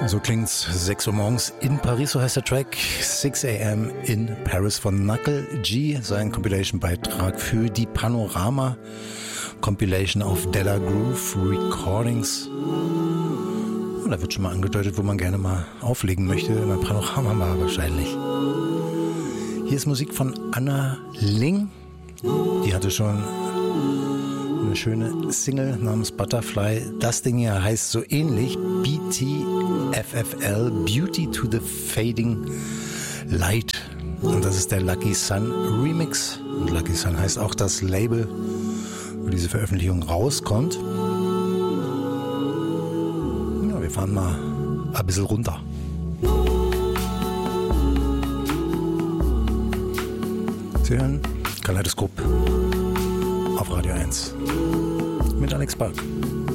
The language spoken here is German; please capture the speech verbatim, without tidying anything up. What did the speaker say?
So klingt's, sechs Uhr morgens in Paris, so heißt der Track. six a.m. in Paris von Knuckle G, sein Compilation-Beitrag für die Panorama Compilation auf Della Groove Recordings. Und da wird schon mal angedeutet, wo man gerne mal auflegen möchte. Beim Panorama mal wahrscheinlich. Hier ist Musik von Anna Ling. Die hatte schon eine schöne Single namens Butterfly. Das Ding hier heißt so ähnlich B T F F L, Beauty to the Fading Light. Und das ist der Lucky Sun Remix. Und Lucky Sun heißt auch das Label, wo diese Veröffentlichung rauskommt. Ja, wir fahren mal ein bisschen runter. Sie hören Kaleidoskop auf Radio eins mit Alex Balk.